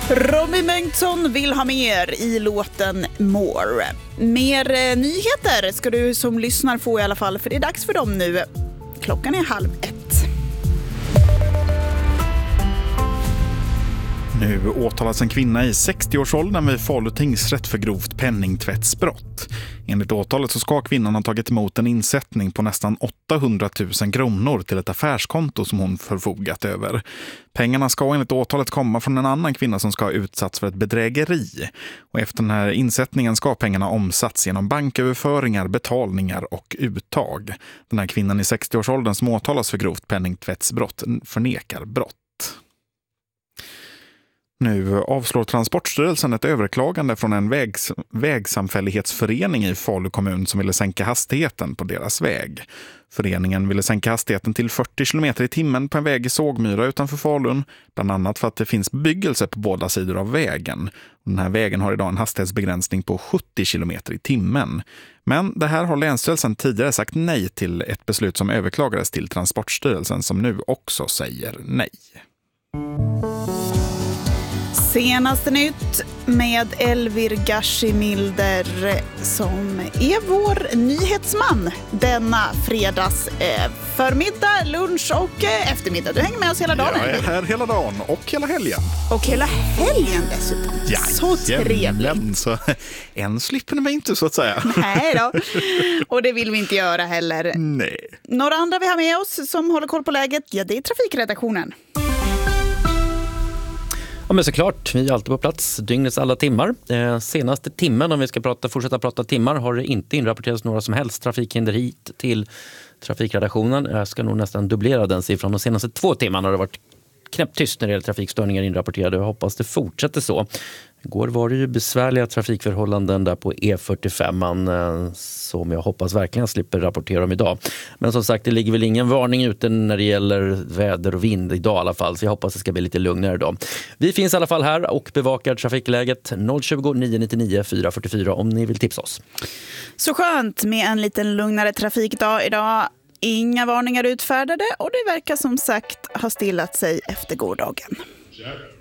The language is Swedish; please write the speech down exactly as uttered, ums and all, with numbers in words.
Robin Bengtsson vill ha mer i låten More. Mer eh, nyheter ska du som lyssnar få i alla fall, för det är dags för dem nu. Klockan är halv ett. Nu åtalas en kvinna i sextioårsåldern vid Falu tingsrätt för grovt penningtvättsbrott. Enligt åtalet så ska kvinnan ha tagit emot en insättning på nästan åttahundratusen kronor till ett affärskonto som hon förfogat över. Pengarna ska enligt åtalet komma från en annan kvinna som ska ha utsatts för ett bedrägeri. Och efter den här insättningen ska pengarna omsatts genom banköverföringar, betalningar och uttag. Den här kvinnan i sextioårsåldern som åtalas för grovt penningtvättsbrott förnekar brott. Nu avslår Transportstyrelsen ett överklagande från en vägs, vägsamfällighetsförening i Falu kommun som ville sänka hastigheten på deras väg. Föreningen ville sänka hastigheten till fyrtio kilometer i timmen på en väg i Sågmyra utanför Falun, bland annat för att det finns bebyggelse på båda sidor av vägen. Den här vägen har idag en hastighetsbegränsning på sjuttio kilometer i timmen. Men det här har Länsstyrelsen tidigare sagt nej till, ett beslut som överklagades till Transportstyrelsen som nu också säger nej. Senaste nytt med Elvir Gashimilder som är vår nyhetsman denna fredags eh, förmiddag, lunch och eh, eftermiddag. Du hänger med oss hela dagen. Jag är här hela dagen och hela helgen. Och hela helgen dessutom. Ja, så trevligt. Så en slipper mig inte så att säga. Nej då. Och det vill vi inte göra heller. Nej. Några andra vi har med oss som håller koll på läget, ja, det är trafikredaktionen. Ja, men såklart, vi är alltid på plats dygnets alla timmar. Eh, senaste timmen, om vi ska prata, fortsätta prata timmar, har det inte inrapporterats några som helst trafikhinder hit till trafikredaktionen. Jag ska nog nästan dubblera den siffran. De senaste två timmarna har det varit knäpptyst när det gäller trafikstörningar inrapporterade. Jag hoppas det fortsätter så. Igår var det ju besvärliga trafikförhållanden där på E fyrtiofem som jag hoppas verkligen slipper rapportera om idag. Men som sagt, det ligger väl ingen varning ute när det gäller väder och vind idag i alla fall, så jag hoppas det ska bli lite lugnare idag. Vi finns i alla fall här och bevakar trafikläget. noll tjugo, nio nio nio, fyra fyra fyra om ni vill tipsa oss. Så skönt med en liten lugnare trafikdag idag. Inga varningar utfärdade och det verkar som sagt ha stillat sig efter gårdagen.